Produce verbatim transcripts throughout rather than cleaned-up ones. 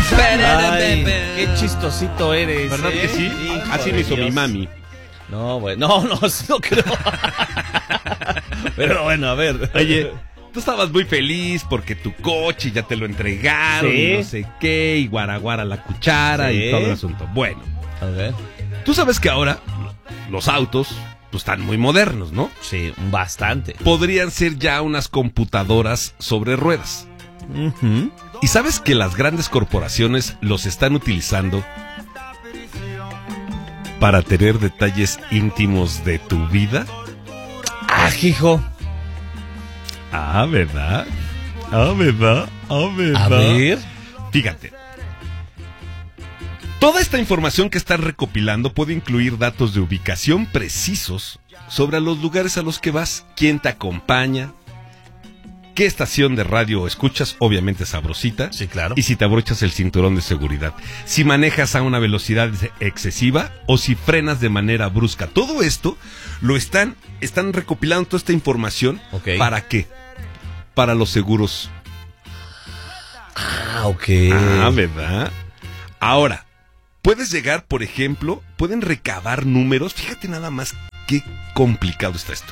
Ay, qué chistosito eres. ¿Verdad ¿eh? que sí? Hijo Así de me hizo Dios. mi mami. No, bueno, no, no, no creo. Pero bueno, a ver. Oye, tú estabas muy feliz porque tu coche ya te lo entregaron, Sí. y no sé qué, y guaraguara la cuchara Sí. y todo el asunto. Bueno, A ver. tú sabes que ahora los autos pues, están muy modernos, ¿no? Sí, bastante. Podrían ser ya unas computadoras sobre ruedas. Ujú. ¿Y sabes que las grandes corporaciones los están utilizando para tener detalles íntimos de tu vida? Ah, hijo. Ah, ¿verdad? Ah, ¿verdad? Ah, ¿verdad? A ver. Fíjate. Toda esta información que están recopilando puede incluir datos de ubicación precisos sobre los lugares a los que vas, quién te acompaña, qué estación de radio escuchas, obviamente sabrosita, Sí, claro. y si te abrochas el cinturón de seguridad, si manejas a una velocidad excesiva o si frenas de manera brusca. Todo esto lo están, están recopilando toda esta información. Ok. ¿Para qué? Para los seguros. Ah, ok. Ah, ¿verdad? Ahora, puedes llegar, por ejemplo, pueden recabar números. Fíjate nada más qué complicado está esto.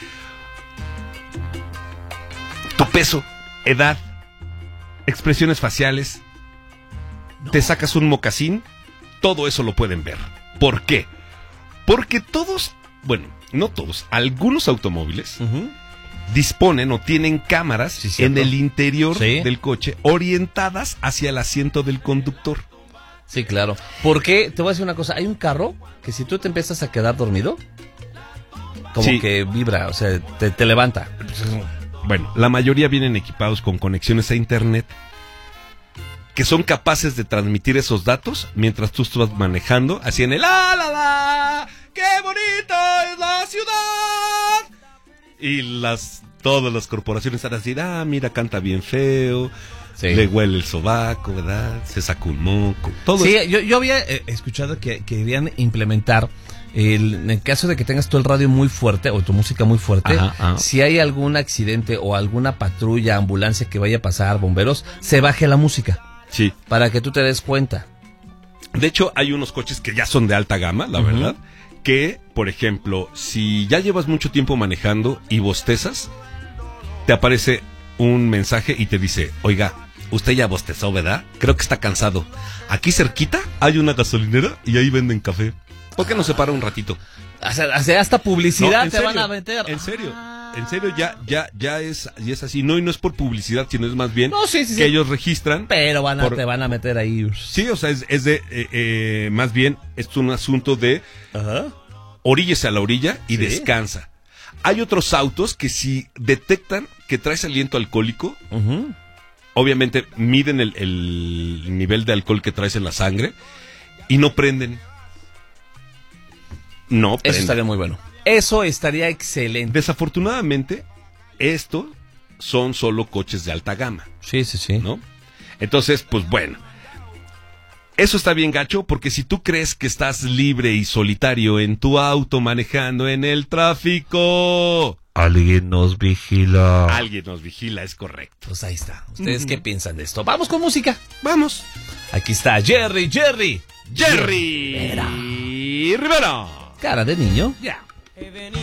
Tu peso, edad, expresiones faciales. No. Te sacas un mocasín, todo eso lo pueden ver. ¿Por qué? Porque todos, bueno, no todos, algunos automóviles Uh-huh. disponen o tienen cámaras Sí, en el interior sí. del coche orientadas hacia el asiento del conductor. Sí, claro. Porque, te voy a decir una cosa, hay un carro que si tú te empiezas a quedar dormido, como Sí. que vibra, o sea, te, te levanta. Bueno, la mayoría vienen equipados con conexiones a internet que son capaces de transmitir esos datos mientras tú estás manejando, así en el ¡la, la, la! ¡Qué bonita es la ciudad! Y las todas las corporaciones están así, ah, mira, canta bien feo, Sí. le huele el sobaco, ¿verdad? Se sacó un moco, todo Sí, eso. yo, yo había eh, escuchado que querían implementar, el, en el caso de que tengas tú el radio muy fuerte o tu música muy fuerte, Ajá, ajá. si hay algún accidente o alguna patrulla, ambulancia que vaya a pasar, bomberos, se baje la música Sí. para que tú te des cuenta. De hecho, hay unos coches que ya son de alta gama, la Ujú. verdad, que, por ejemplo, si ya llevas mucho tiempo manejando y bostezas, te aparece un mensaje y te dice, oiga, usted ya bostezó, ¿verdad? Creo que está cansado. Aquí cerquita hay una gasolinera y ahí venden café. ¿Por qué no se para un ratito? O sea, o sea, hasta publicidad No, en te serio, van a meter. En serio, Ah. en serio, ya, ya, ya es, ya es así. No, y no es por publicidad, sino es más bien No, sí, sí, que sí. ellos registran. Pero van a, por- te van a meter ahí. Sí, o sea, es, es de, eh, eh, más bien, es un asunto de Ajá. oríllese a la orilla y Sí. descansa. Hay otros autos que si detectan que traes aliento alcohólico, Ujú. obviamente miden el, el nivel de alcohol que traes en la sangre y no prenden. No Eso prenden. estaría muy bueno. Eso estaría excelente. Desafortunadamente, estos son solo coches de alta gama, Sí, sí, sí. ¿no? Entonces, pues bueno. Eso está bien gacho porque si tú crees que estás libre y solitario en tu auto manejando en el tráfico, Alguien nos vigila. alguien nos vigila, es correcto. Pues ahí está. ¿Ustedes qué piensan de esto? Vamos con música. Vamos. Aquí está Jerry, Jerry. Jerry Rivera. Cara de niño. Ya.